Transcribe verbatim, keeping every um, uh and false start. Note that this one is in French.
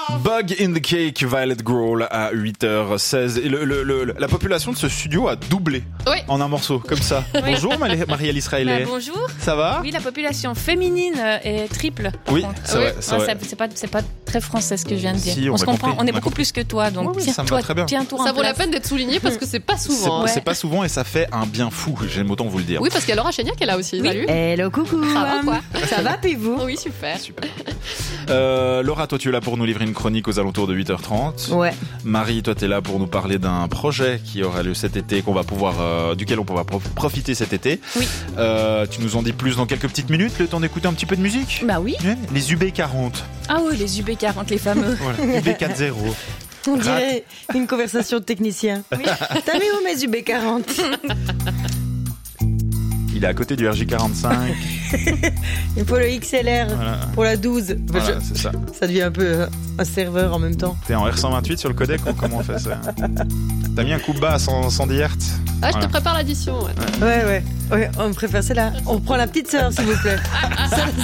Bug in the Cake, Violet Growl à huit heures seize. Et le, le, le, la population de ce studio a doublé oui. en un morceau, comme ça. Oui. Bonjour Marie-Alice Raillet. Bah, bonjour. Ça va? Oui, la population féminine est triple. Oui, c'est vrai. C'est, non, vrai. c'est, pas, c'est pas très français ce que je viens de dire. Si, on, on se comprend, compris, on est on beaucoup compris. plus que toi. Donc oui, oui, tiens, ça me toi, va très bien. tiens-toi en Ça vaut place. la peine d'être souligné parce que c'est pas souvent. C'est, hein. c'est pas souvent et ça fait un bien fou, j'aime autant vous le dire. Oui, parce qu'il y a Laura Chéniac qui est là aussi. Oui. Salut. Hello, coucou. Ça va quoi? Ça va, puis vous? Oui, super. Super. Euh, Laura, toi tu es là pour nous livrer une chronique aux alentours de huit heures trente. Ouais. Marie, toi tu es là pour nous parler d'un projet qui aura lieu cet été, qu'on va pouvoir, euh, duquel on pourra profiter cet été. Oui. Euh, tu nous en dis plus dans quelques petites minutes, le temps d'écouter un petit peu de musique. Bah oui. Les U B quarante. Ah oui, les U B quarante, les fameux. Voilà. U B quarante. On dirait une conversation de technicien. Oui. T'as mis où mes U B quarante? Il est à côté du R J quarante-cinq. Il faut le X L R Voilà. pour la douze. Enfin, Voilà, je... c'est ça. Ça devient un peu un serveur en même temps. T'es en R cent vingt-huit sur le codec ou comment on fait ça? T'as mis un coup bas à cent, cent dix hertz? Ah, je Voilà. te prépare l'addition. Ouais. Ouais, ouais. Ouais, on préfère celle-là. On prend la petite sœur, s'il vous plaît. Celle-